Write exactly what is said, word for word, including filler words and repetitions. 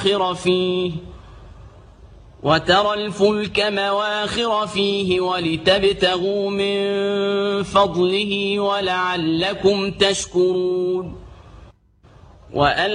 مواخر فيه وترى الفلك مواخر فيه ولتبتغوا من فضله ولعلكم تشكرون.